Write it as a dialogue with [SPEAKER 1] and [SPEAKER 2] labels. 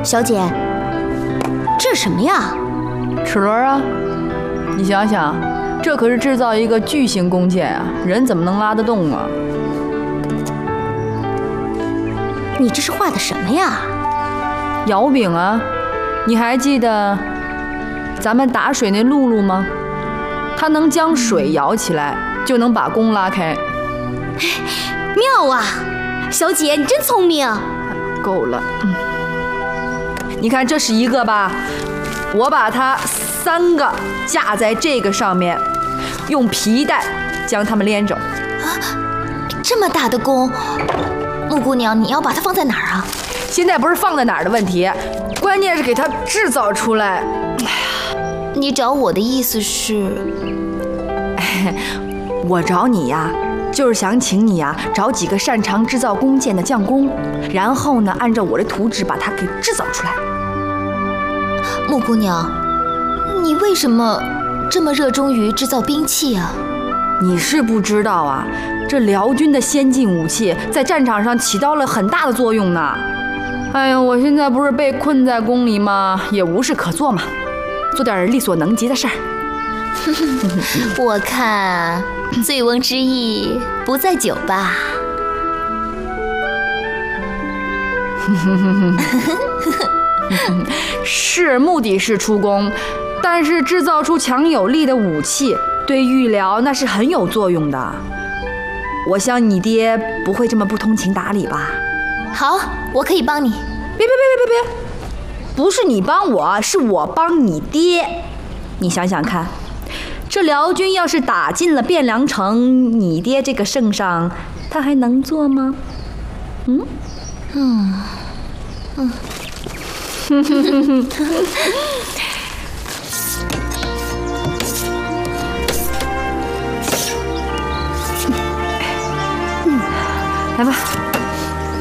[SPEAKER 1] 小姐，这是什么呀？
[SPEAKER 2] 齿轮啊！你想想，这可是制造一个巨型弓箭啊，人怎么能拉得动啊？
[SPEAKER 1] 你这是画的什么呀？
[SPEAKER 2] 摇柄啊！你还记得咱们打水那露露吗？它能将水摇起来，就能把弓拉开。
[SPEAKER 1] 妙啊！小姐，你真聪明。
[SPEAKER 2] 够了，你看这是一个吧，我把它3个架在这个上面，用皮带将它们连着。
[SPEAKER 1] 这么大的弓，木姑娘，你要把它放在哪儿啊？
[SPEAKER 2] 现在不是放在哪儿的问题，关键是给它制造出来。哎呀，
[SPEAKER 1] 你找我的意思是？
[SPEAKER 2] 我找你呀，就是想请你呀找几个擅长制造弓箭的匠工，然后呢，按照我的图纸把它给制造出来。
[SPEAKER 1] 木姑娘，你为什么这么热衷于制造兵器啊？
[SPEAKER 2] 你是不知道啊，这辽军的先进武器在战场上起到了很大的作用呢。哎呀，我现在不是被困在宫里吗？也无事可做嘛，做点力所能及的事儿。
[SPEAKER 1] 我看醉翁之意不在酒吧。
[SPEAKER 2] 是，目的是出宫，但是制造出强有力的武器，对御疗那是很有作用的。我想你爹不会这么不通情达理吧？
[SPEAKER 1] 好，我可以帮你。
[SPEAKER 2] 别，不是你帮我，是我帮你爹。你想想看，这辽军要是打进了汴梁城，你爹这个圣上，他还能做吗？来吧。